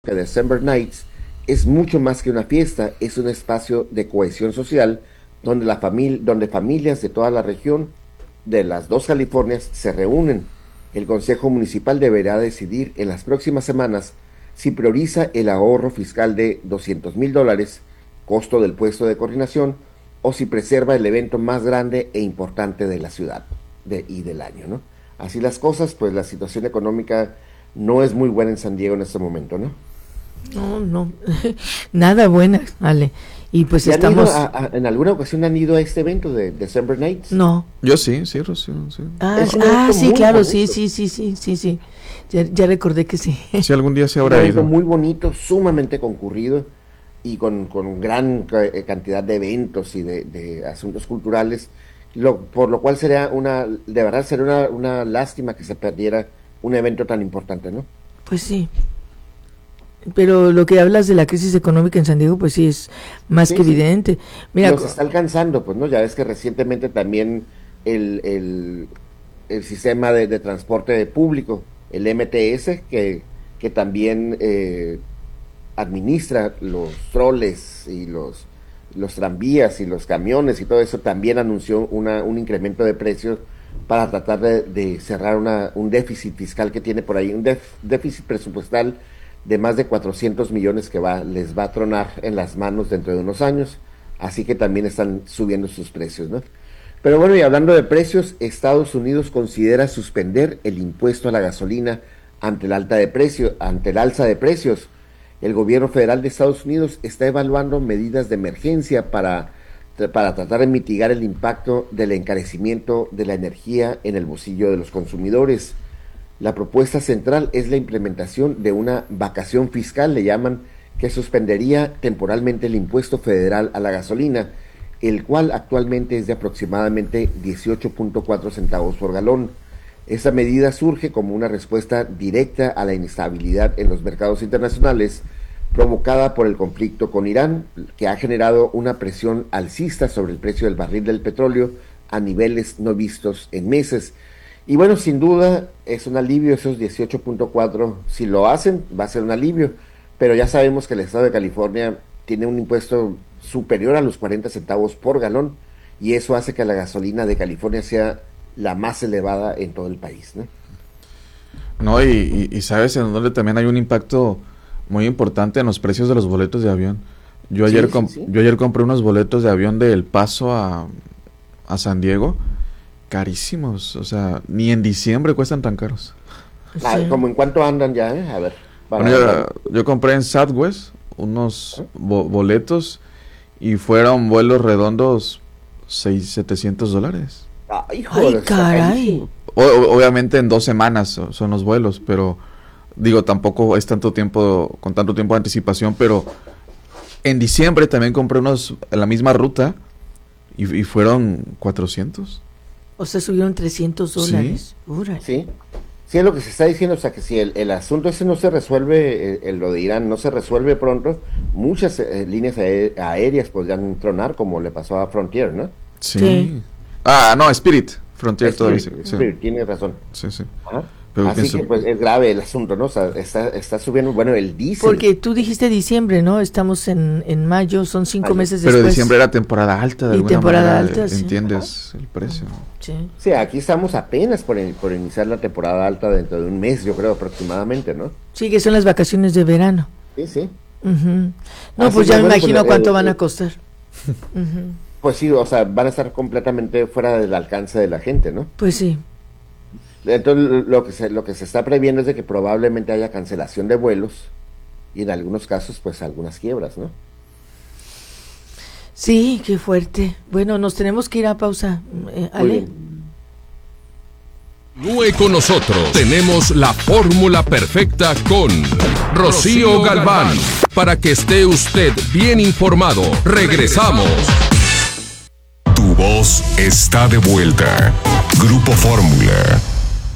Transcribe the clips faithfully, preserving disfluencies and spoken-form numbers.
que December Nights es mucho más que una fiesta, es un espacio de cohesión social donde, la familia, donde familias de toda la región de las dos Californias se reúnen. El Consejo Municipal deberá decidir en las próximas semanas si prioriza el ahorro fiscal de doscientos mil dólares, costo del puesto de coordinación, o si preserva el evento más grande e importante de la ciudad de, y del año, ¿no? Así las cosas, pues la situación económica no es muy buena en San Diego en este momento, ¿no? No, no, nada buena, Ale. Y pues ¿Y estamos... a, a, ¿En alguna ocasión han ido a este evento de December Nights? No. Yo sí, sí, Rocío, sí. Ah, ah sí, claro, bonito. sí, sí, sí, sí, sí, sí. Ya, ya recordé que sí. Si algún día se habrá ido. Es un evento muy bonito, sumamente concurrido y con, con gran cantidad de eventos y de, de asuntos culturales, lo, por lo cual sería una, de verdad sería una, una lástima que se perdiera un evento tan importante, ¿no? Pues sí. Pero lo que hablas de la crisis económica en San Diego, pues sí es más sí, que sí. evidente. Mira, nos está alcanzando, pues, ¿no? Ya ves que recientemente también el, el, el sistema de, de transporte público, el M T S, que, que también eh, administra los troles y los, los tranvías y los camiones y todo eso, también anunció una, un incremento de precios para tratar de, de cerrar una, un déficit fiscal que tiene por ahí, un def, déficit presupuestal de más de cuatrocientos millones que va, les va a tronar en las manos dentro de unos años, así que también están subiendo sus precios, ¿no? Pero bueno, y hablando de precios, Estados Unidos considera suspender el impuesto a la gasolina ante el alta de precio, ante el alza de precios. El gobierno federal de Estados Unidos está evaluando medidas de emergencia para, para tratar de mitigar el impacto del encarecimiento de la energía en el bolsillo de los consumidores. La propuesta central es la implementación de una vacación fiscal, le llaman, que suspendería temporalmente el impuesto federal a la gasolina, el cual actualmente es de aproximadamente dieciocho punto cuatro centavos por galón. Esta medida surge como una respuesta directa a la inestabilidad en los mercados internacionales provocada por el conflicto con Irán, que ha generado una presión alcista sobre el precio del barril del petróleo a niveles no vistos en meses. Y bueno, sin duda es un alivio esos dieciocho punto cuatro, si lo hacen va a ser un alivio, pero ya sabemos que el estado de California tiene un impuesto superior a los cuarenta centavos por galón y eso hace que la gasolina de California sea la más elevada en todo el país, ¿no? No, y, y, y sabes en donde también hay un impacto muy importante en los precios de los boletos de avión. Yo ayer, sí, sí, sí. yo ayer compré unos boletos de avión de El Paso a, a San Diego, carísimos, o sea, ni en diciembre cuestan tan caros. Ah, sí. ¿Cómo en cuánto andan ya? Eh? A ver. Bueno, yo, yo compré en Southwest unos ¿Eh? bo- boletos y fueron vuelos redondos seis, setecientos dólares. Ay, joder, Ay, caray. O, obviamente en dos semanas son los vuelos, pero digo, tampoco es tanto tiempo, con tanto tiempo de anticipación, pero en diciembre también compré unos en la misma ruta y, y fueron cuatrocientos. O sea, subieron trescientos dólares. Sí, sí, sí, es lo que se está diciendo, o sea, que si el, el asunto ese no se resuelve, el, el, lo de Irán no se resuelve pronto, muchas eh, líneas aé- aéreas podrían tronar, como le pasó a Frontier, ¿no? Sí. sí. Ah, no, Spirit. Frontier todavía. Sí. Spirit, tiene razón. Sí, sí. Ajá. Pero así que pues es grave el asunto, ¿no? O sea, está, está subiendo, bueno, el diésel. Porque tú dijiste diciembre, ¿no? Estamos en, en mayo, son cinco mayo. meses Pero después. diciembre era temporada alta de y alguna temporada manera, alta, entiendes sí. el precio. Sí. Sí, aquí estamos apenas por, el, por iniciar la temporada alta dentro de un mes, yo creo, aproximadamente, ¿no? Sí, que son las vacaciones de verano. Sí, sí. Uh-huh. No, Así pues ya me bueno, imagino pues, cuánto el, van a el, costar. Uh-huh. Pues sí, o sea, van a estar completamente fuera del alcance de la gente, ¿no? Pues sí. Entonces lo que se, lo que se está previendo es de que probablemente haya cancelación de vuelos y en algunos casos pues algunas quiebras, ¿no? Sí, qué fuerte. Bueno, nos tenemos que ir a pausa, eh, Ale. Continúe con nosotros, tenemos la fórmula perfecta con Rocío Galván, para que esté usted bien informado. Regresamos. Tu voz está de vuelta. Grupo Fórmula.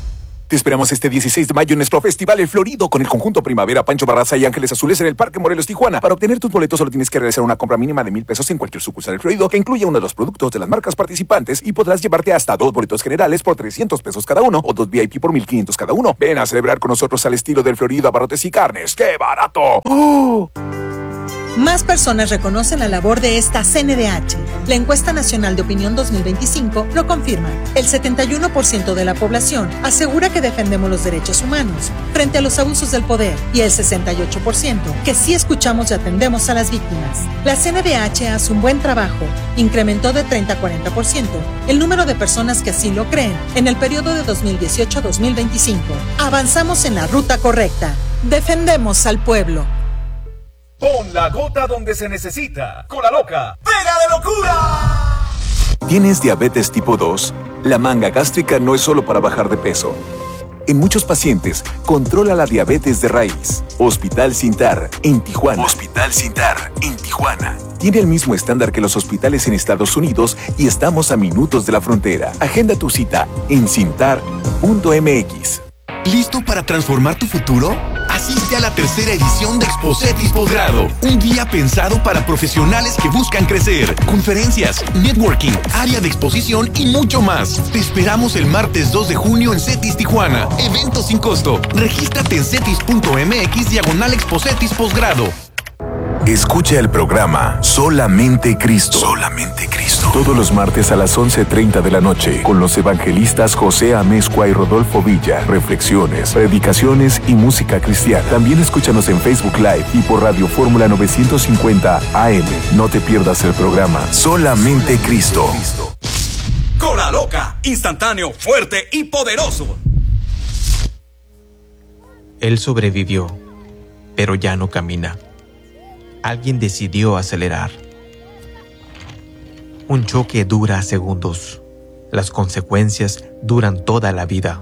Te esperamos este dieciséis de mayo en nuestro Festival El Florido con el conjunto Primavera, Pancho Barraza y Ángeles Azules en el Parque Morelos, Tijuana. Para obtener tus boletos solo tienes que realizar una compra mínima de mil pesos en cualquier sucursal El Florido que incluya uno de los productos de las marcas participantes y podrás llevarte hasta dos boletos generales por trescientos pesos cada uno o dos V I P por mil quinientos cada uno. Ven a celebrar con nosotros al estilo del Florido, abarrotes y carnes. ¡Qué barato! ¡Oh! Más personas reconocen la labor de esta C N D H. La encuesta nacional de opinión dos mil veinticinco lo confirma. El setenta y uno por ciento de la población asegura que defendemos los derechos humanos frente a los abusos del poder y el sesenta y ocho por ciento que sí escuchamos y atendemos a las víctimas. La C N D H hace un buen trabajo. Incrementó de treinta a cuarenta por ciento el número de personas que así lo creen en el periodo de dos mil dieciocho a dos mil veinticinco. Avanzamos en la ruta correcta. Defendemos al pueblo. Pon la gota donde se necesita. Con la loca. ¡Pega de locura! ¿Tienes diabetes tipo dos? La manga gástrica no es solo para bajar de peso. En muchos pacientes, controla la diabetes de raíz. Hospital Sintar, en Tijuana. Hospital Sintar, en Tijuana. Tiene el mismo estándar que los hospitales en Estados Unidos y estamos a minutos de la frontera. Agenda tu cita en sintar punto m x. ¿Listo para transformar tu futuro? Asiste a la tercera edición de Expocetis Posgrado, un día pensado para profesionales que buscan crecer. Conferencias, networking, área de exposición y mucho más. Te esperamos el martes dos de junio en CETIS Tijuana. Evento sin costo. Regístrate en cetis punto m x diagonal Expocetis Posgrado. Escucha el programa Solamente Cristo. Solamente Cristo. Todos los martes a las once treinta de la noche con los evangelistas José Amezcua y Rodolfo Villa. Reflexiones, predicaciones y música cristiana. También escúchanos en Facebook Live y por Radio Fórmula novecientos cincuenta A M. No te pierdas el programa Solamente Cristo. Con la loca, instantáneo, fuerte y poderoso. Él sobrevivió, pero ya no camina. Alguien decidió acelerar. Un choque dura segundos. Las consecuencias duran toda la vida.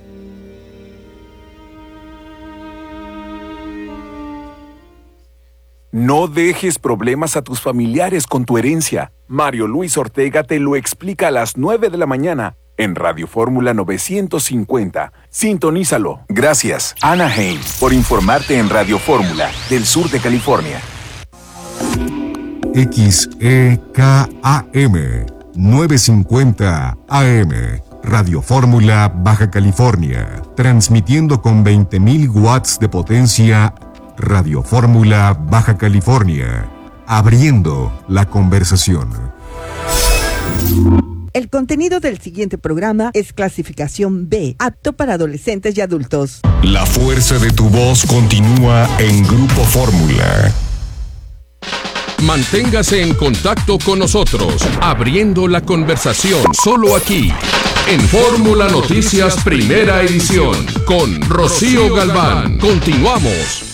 No dejes problemas a tus familiares con tu herencia. Mario Luis Ortega te lo explica a las nueve de la mañana en Radio Fórmula novecientos cincuenta. Sintonízalo. Gracias, Anaheim, por informarte en Radio Fórmula del sur de California. X E K A M novecientos cincuenta A M, Radio Fórmula Baja California, transmitiendo con veinte mil watts de potencia. Radio Fórmula Baja California, abriendo la conversación. El contenido del siguiente programa es clasificación B, apto para adolescentes y adultos. La fuerza de tu voz continúa en Grupo Fórmula. Manténgase en contacto con nosotros, abriendo la conversación solo aquí, en Fórmula Noticias Primera Edición, con Rocío Galván. Continuamos.